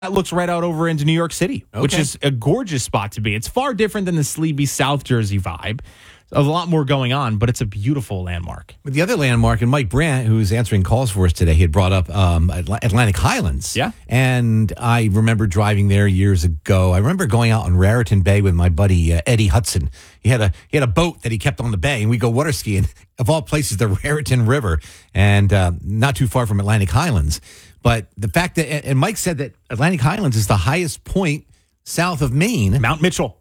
That looks right out over into New York City, which is a gorgeous spot to be. It's far different than the sleepy South Jersey vibe. A lot more going on, but it's a beautiful landmark. But the other landmark, and Mike Brandt, who's answering calls for us today, he had brought up Atlantic Highlands. Yeah. And I remember driving there years ago. I remember going out on Raritan Bay with my buddy Eddie Hudson. He had a boat that he kept on the bay, and we go water skiing, of all places, the Raritan River, and not too far from Atlantic Highlands. But the fact that, and Mike said that Atlantic Highlands is the highest point south of Maine. Mount Mitchell.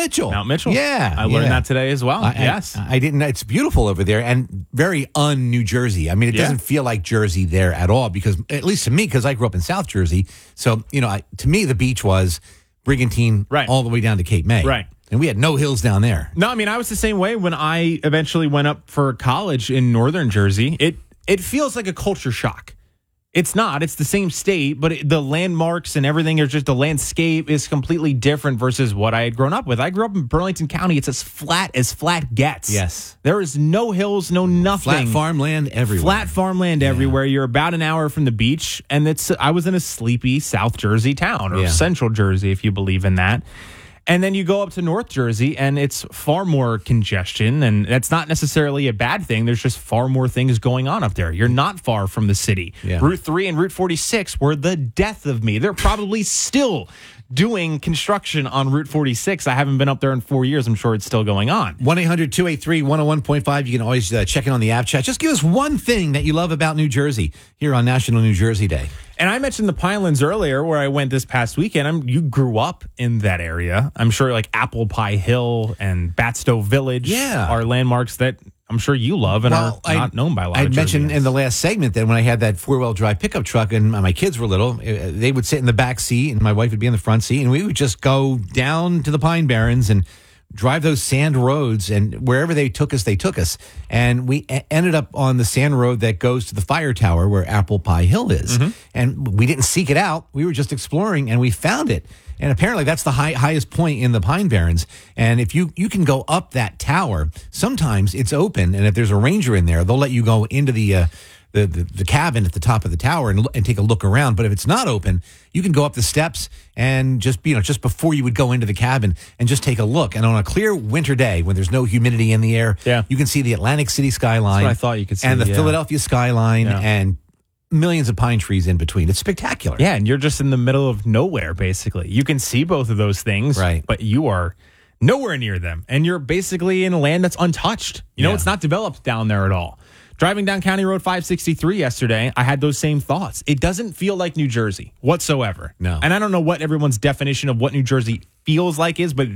Yeah. I learned that today as well. Yes. I didn't. It's beautiful over there and very un-New Jersey. I mean, it doesn't feel like Jersey there at all because, at least to me, because I grew up in South Jersey. So, to me, the beach was Brigantine all the way down to Cape May. Right. And we had no hills down there. No, I mean, I was the same way when I eventually went up for college in northern Jersey. It feels like a culture shock. It's not. It's the same state, but the landmarks and everything are just the landscape is completely different versus what I had grown up with. I grew up in Burlington County. It's as flat gets. Yes. There is no hills, no nothing. Flat farmland everywhere. You're about an hour from the beach, and I was in a sleepy South Jersey town or Central Jersey, if you believe in that. And then you go up to North Jersey, and it's far more congestion, and that's not necessarily a bad thing. There's just far more things going on up there. You're not far from the city. Yeah. Route 3 and Route 46 were the death of me. They're probably still doing construction on Route 46. I haven't been up there in 4 years. I'm sure it's still going on. 1-800-283-101.5. You can always check in on the app chat. Just give us one thing that you love about New Jersey here on National New Jersey Day. And I mentioned the Pinelands earlier where I went this past weekend. You grew up in that area. I'm sure like Apple Pie Hill and Batstow Village are landmarks that I'm sure you love and are not known by a lot of Jerseyans. I mentioned in the last segment that when I had that four-wheel drive pickup truck and my kids were little, they would sit in the back seat and my wife would be in the front seat, and we would just go down to the Pine Barrens and drive those sand roads, and wherever they took us. And we ended up on the sand road that goes to the fire tower where Apple Pie Hill is. Mm-hmm. And we didn't seek it out. We were just exploring, and we found it. And apparently that's the highest point in the Pine Barrens. And if you can go up that tower, sometimes it's open, and if there's a ranger in there, they'll let you go into the cabin at the top of the tower and take a look around. But if it's not open, you can go up the steps and just before you would go into the cabin and just take a look. And on a clear winter day when there's no humidity in the air, you can see the Atlantic City skyline. That's what I thought you could see. And the Philadelphia skyline and millions of pine trees in between. It's spectacular. Yeah, and you're just in the middle of nowhere, basically. You can see both of those things, right? But you are nowhere near them. And you're basically in a land that's untouched. It's not developed down there at all. Driving down County Road 563 yesterday, I had those same thoughts. It doesn't feel like New Jersey whatsoever. No. And I don't know what everyone's definition of what New Jersey feels like is, but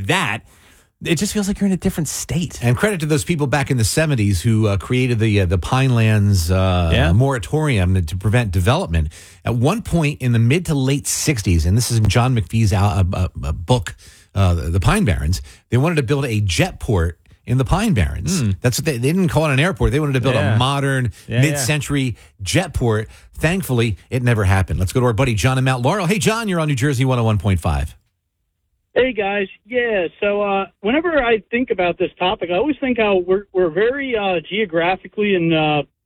it just feels like you're in a different state. And credit to those people back in the 70s who created the Pinelands moratorium to prevent development. At one point in the mid to late 60s, and this is in John McPhee's book, The Pine Barrens, they wanted to build a jet port in the Pine Barrens. That's what they didn't call it an airport. They wanted to build a modern mid-century jet port. Thankfully, it never happened. Let's go to our buddy John in Mount Laurel. Hey, John, you're on New Jersey 101.5. Hey, guys. Yeah, so whenever I think about this topic, I always think how we're very geographically and,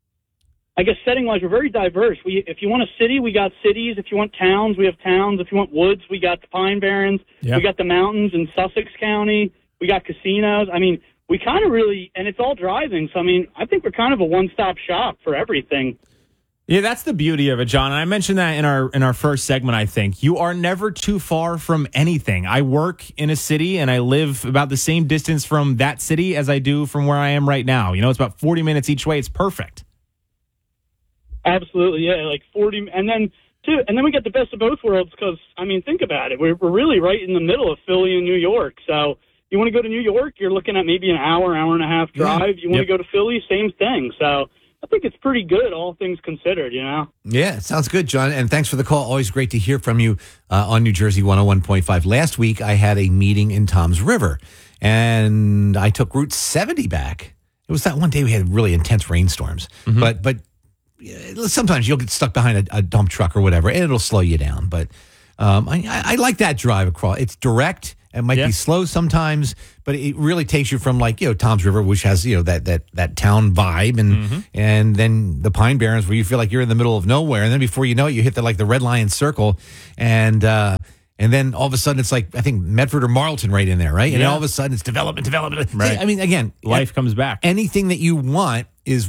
I guess, setting-wise, we're very diverse. If you want a city, we got cities. If you want towns, we have towns. If you want woods, we got the Pine Barrens. Yep. We got the mountains in Sussex County. We got casinos. I mean, we kind of really, and it's all driving. So, I mean, I think we're kind of a one-stop shop for everything. Yeah, that's the beauty of it, John. And I mentioned that in our first segment, I think. You are never too far from anything. I work in a city, and I live about the same distance from that city as I do from where I am right now. It's about 40 minutes each way. It's perfect. Absolutely, yeah, like 40. And then we get the best of both worlds because, I mean, think about it. We're really right in the middle of Philly and New York. So you want to go to New York, you're looking at maybe an hour and a half drive. Yeah. You want to go to Philly, same thing. So I think it's pretty good, all things considered, Yeah, it sounds good, John. And thanks for the call. Always great to hear from you on New Jersey 101.5. Last week, I had a meeting in Toms River, and I took Route 70 back. It was that one day we had really intense rainstorms. Mm-hmm. But sometimes you'll get stuck behind a dump truck or whatever, and it'll slow you down. But I like that drive across. It's direct, It might be slow sometimes, but it really takes you from like, Tom's River, which has, that town vibe, and then the Pine Barrens where you feel like you're in the middle of nowhere. And then before you know it, you hit the Red Lion Circle, and then all of a sudden it's like, I think Medford or Marlton right in there, right? And then all of a sudden it's development. Right. I mean, again, life comes back. Anything that you want is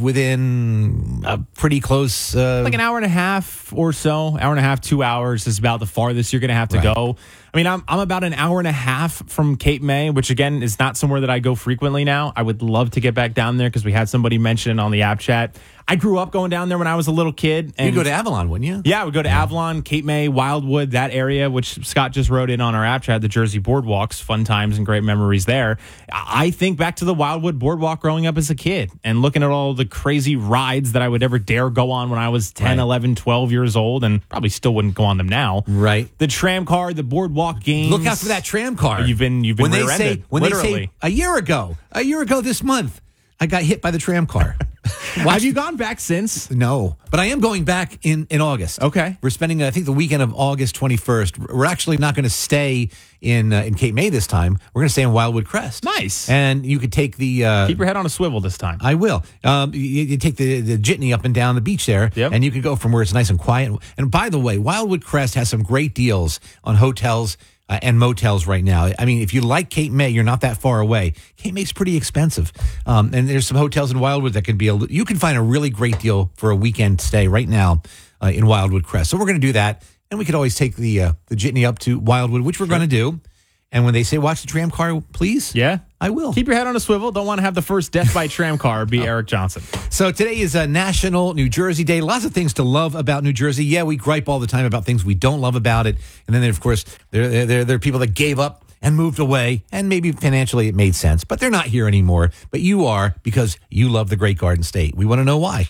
within a pretty close... like an hour and a half or so. Hour and a half, 2 hours is about the farthest you're going to have to go. I mean, I'm about an hour and a half from Cape May, which, again, is not somewhere that I go frequently now. I would love to get back down there because we had somebody mention it on the app chat. I grew up going down there when I was a little kid. And you'd go to Avalon, wouldn't you? Yeah, we'd go to Avalon, Cape May, Wildwood, that area, which Scott just wrote in on our app chat, the Jersey Boardwalks, fun times and great memories there. I think back to the Wildwood Boardwalk growing up as a kid and looking at all the crazy rides that I would ever dare go on when I was 10, 11, 12 years old, and probably still wouldn't go on them now. Right. The tram car, the boardwalk games. Look out for that tram car. You've been when rear-ended, they say a year ago this month, I got hit by the tram car. Have you gone back since? No, but I am going back in August. Okay. We're spending, I think, the weekend of August 21st. We're actually not going to stay in Cape May this time. We're going to stay in Wildwood Crest. Nice. And you could take the... keep your head on a swivel this time. I will. You take the jitney up and down the beach there, and you can go from where it's nice and quiet. And by the way, Wildwood Crest has some great deals on hotels and motels right now. I mean, if you like Cape May, you're not that far away. Cape May's pretty expensive. And there's some hotels in Wildwood that can be, you can find a really great deal for a weekend stay right now in Wildwood Crest. So we're going to do that. And we could always take the jitney up to Wildwood, which we're going to do. And when they say watch the tram car, please. Yeah. I will. Keep your head on a swivel. Don't want to have the first death by tram car be Eric Johnson. So today is a National New Jersey Day. Lots of things to love about New Jersey. Yeah, we gripe all the time about things we don't love about it. And then, of course, there are people that gave up and moved away, and maybe financially it made sense, but they're not here anymore. But you are, because you love the Great Garden State. We want to know why.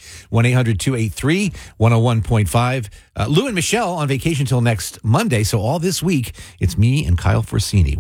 1-800-283-101.5. Lou and Michelle on vacation till next Monday, so all this week, it's me and Kyle Forsini.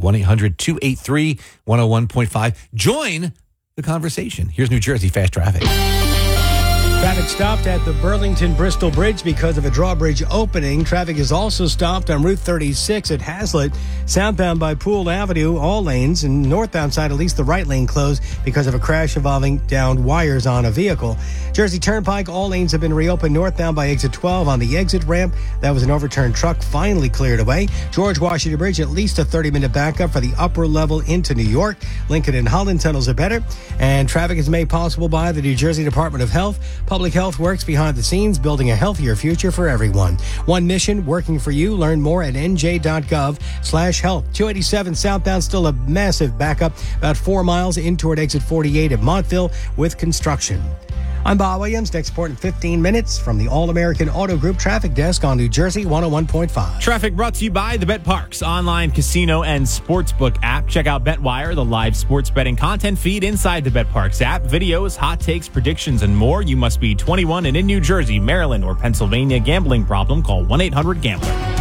1-800-283-101.5. Join the conversation. Here's New Jersey Fast Traffic. Traffic stopped at the Burlington-Bristol Bridge because of a drawbridge opening. Traffic is also stopped on Route 36 at Hazlitt, southbound by Poole Avenue, all lanes, and northbound side, at least the right lane closed because of a crash involving downed wires on a vehicle. Jersey Turnpike, all lanes have been reopened northbound by exit 12 on the exit ramp. That was an overturned truck finally cleared away. George Washington Bridge, at least a 30-minute backup for the upper level into New York. Lincoln and Holland tunnels are better, and traffic is made possible by the New Jersey Department of Health. Public Health works behind the scenes, building a healthier future for everyone. One mission, working for you. Learn more at nj.gov/health. 287 southbound, still a massive backup, about 4 miles in toward exit 48 at Montville with construction. I'm Bob Williams. Next report in 15 minutes from the All-American Auto Group Traffic Desk on New Jersey 101.5. Traffic brought to you by the Bet Parks online casino and sportsbook app. Check out BetWire, the live sports betting content feed inside the Bet Parks app. Videos, hot takes, predictions, and more. You must be 21 and in New Jersey, Maryland, or Pennsylvania. Gambling problem? Call 1-800-GAMBLER.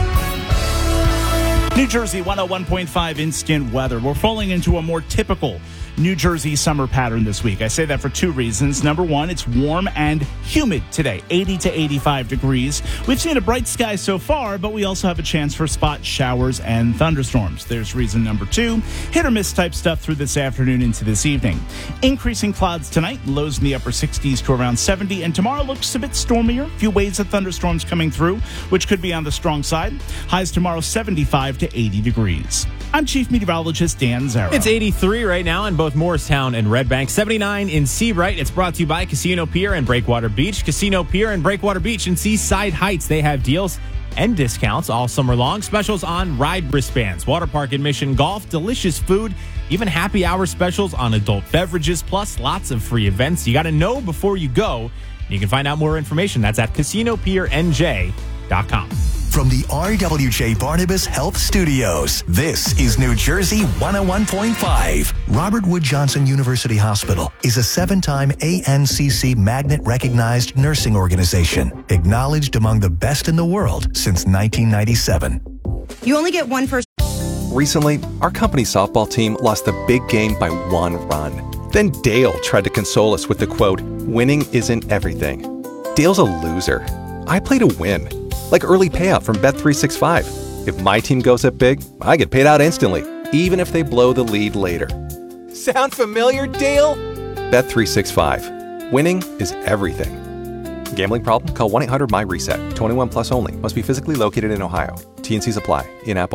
New Jersey 101.5 instant weather. We're falling into a more typical New Jersey summer pattern this week. I say that for two reasons. Number one, it's warm and humid today, 80 to 85 degrees. We've seen a bright sky so far, but we also have a chance for spot showers and thunderstorms. There's reason number two, hit or miss type stuff through this afternoon into this evening. Increasing clouds tonight, lows in the upper 60s to around 70, and tomorrow looks a bit stormier. A few waves of thunderstorms coming through, which could be on the strong side. Highs tomorrow 75 to 80 degrees. I'm Chief Meteorologist Dan Zarrow. It's 83 right now in both Morristown and Red Bank, 79 in Seabright. It's brought to you by Casino Pier and Breakwater Beach. Casino Pier and Breakwater Beach in Seaside Heights. They have deals and discounts all summer long. Specials on ride wristbands, water park admission, golf, delicious food, even happy hour specials on adult beverages, plus lots of free events. You got to know before you go. You can find out more information. That's at CasinoPierNJ.com. From the RWJ Barnabas Health Studios, this is New Jersey 101.5. Robert Wood Johnson University Hospital is a 7-time ANCC Magnet-recognized nursing organization, acknowledged among the best in the world since 1997. You only get one first. Recently, our company softball team lost the big game by 1 run. Then Dale tried to console us with the quote, "Winning isn't everything." Dale's a loser. I play to win. Like early payout from Bet365. If my team goes up big, I get paid out instantly. even if they blow the lead later. Sound familiar, Dale? Bet365. Winning is everything. Gambling problem? Call 1-800-MY-RESET. 21 plus only. Must be physically located in Ohio. T&Cs apply. In-app